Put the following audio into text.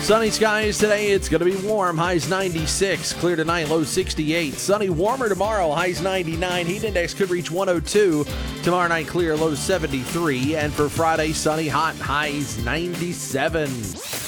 Sunny skies today. It's going to be warm. Highs 96. Clear tonight. Low 68. Sunny, warmer tomorrow. Highs 99. Heat index could reach 102. Tomorrow night clear. Low 73. And for Friday, sunny, hot. Highs 97.